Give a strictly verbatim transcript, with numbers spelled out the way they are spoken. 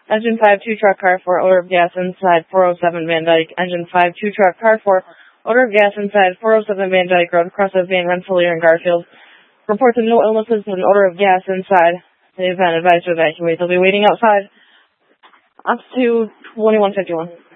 Engine five two truck car four, odor of gas inside four oh seven Van Dyke. Engine five two truck car four, odor of gas inside four oh seven Van Dyke Road, across of Van Rensselaer and Garfield. Reports of no illnesses and odor of gas inside. They've been advised to evacuate. They'll be waiting outside. Up to twenty-one fifty-one.